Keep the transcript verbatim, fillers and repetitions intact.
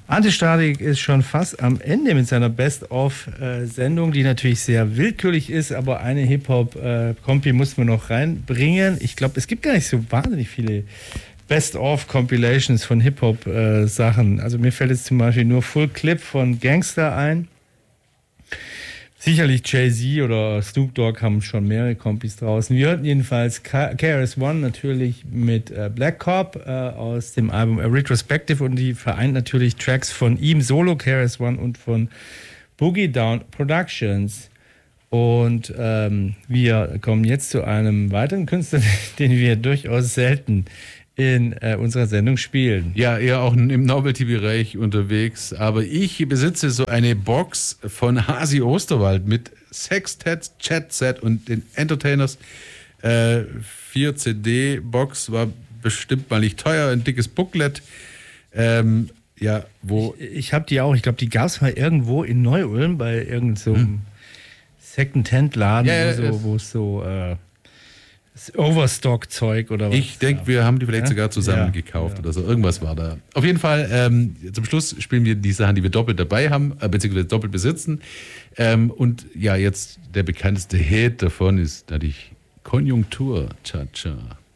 Antistatik ist schon fast am Ende mit seiner Best-of-Sendung, die natürlich sehr willkürlich ist, aber eine Hip-Hop-Kompi muss man noch reinbringen. Ich glaube, es gibt gar nicht so wahnsinnig viele Best-of-Compilations von Hip-Hop-Sachen. Also mir fällt jetzt zum Beispiel nur Full Clip von Gangster ein. Sicherlich Jay-Z oder Snoop Dogg haben schon mehrere Kompis draußen. Wir hörten jedenfalls K R S One natürlich mit äh, Black Cop äh, aus dem Album A Retrospective und die vereint natürlich Tracks von ihm solo, K R S One, und von Boogie Down Productions. Und ähm, wir kommen jetzt zu einem weiteren Künstler, den wir durchaus selten in äh, unserer Sendung spielen. Ja, eher auch im Novelty-Bereich unterwegs. Aber ich besitze so eine Box von Hasi Osterwald mit Sextet, Chatset und den Entertainers. Äh, vier C D-Box war bestimmt mal nicht teuer, ein dickes Booklet. Ähm, ja, wo... Ich, ich habe die auch, ich glaube, die gab es mal irgendwo in Neu-Ulm bei irgendeinem so hm. Second-Hand-Laden, ja, ja, wo es so... Äh, Overstock-Zeug oder was? Ich denke, wir haben die vielleicht ja? sogar zusammen ja, gekauft ja. oder so. Irgendwas war da. Auf jeden Fall, ähm, zum Schluss spielen wir die Sachen, die wir doppelt dabei haben, äh, beziehungsweise doppelt besitzen. Ähm, und ja, jetzt der bekannteste Hit davon ist natürlich Konjunktur. Cha-Cha.